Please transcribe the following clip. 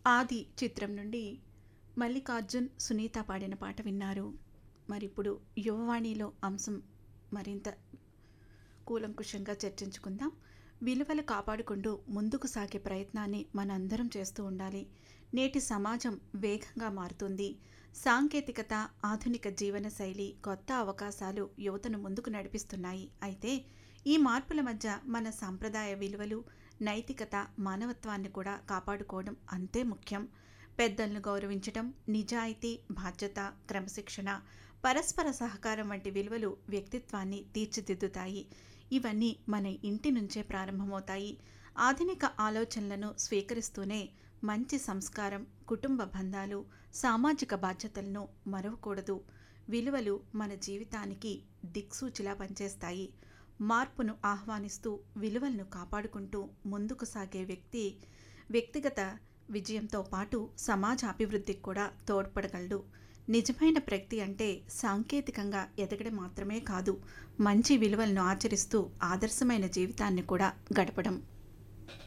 ఆది చిత్రం నుండి మల్లికార్జున్, సునీత పాడిన పాట విన్నారు. మరిప్పుడు యువవాణిలో అంశం మరింత కూలంకుషంగా చర్చించుకుందాం. విలువలు కాపాడుకుంటూ ముందుకు సాగే ప్రయత్నాన్ని మనందరం చేస్తూ ఉండాలి. నేటి సమాజం వేగంగా మారుతుంది. సాంకేతికత, ఆధునిక జీవనశైలి, కొత్త అవకాశాలు యువతను ముందుకు నడిపిస్తున్నాయి. అయితే ఈ మార్పుల మధ్య మన సాంప్రదాయ విలువలు, నైతికత, మానవత్వాన్ని కూడా కాపాడుకోవడం అంతే ముఖ్యం. పెద్దలను గౌరవించటం, నిజాయితీ, బాధ్యత, క్రమశిక్షణ, పరస్పర సహకారం వంటి విలువలు వ్యక్తిత్వాన్ని తీర్చిదిద్దుతాయి. ఇవన్నీ మన ఇంటి నుంచే ప్రారంభమవుతాయి. ఆధునిక ఆలోచనలను స్వీకరిస్తూనే మంచి సంస్కారం, కుటుంబ బంధాలు, సామాజిక బాధ్యతలను మరవకూడదు. విలువలు మన జీవితానికి దిక్సూచిలా పనిచేస్తాయి. మార్పును ఆహ్వానిస్తూ విలువలను కాపాడుకుంటూ ముందుకు సాగే వ్యక్తిగత విజయంతో పాటు సమాజ అభివృద్ధికి కూడా తోడ్పడగలడు. నిజమైన ప్రగతి అంటే సాంకేతికంగా ఎదగడం మాత్రమే కాదు, మంచి విలువలను ఆచరిస్తూ ఆదర్శమైన జీవితాన్ని కూడా గడపడం.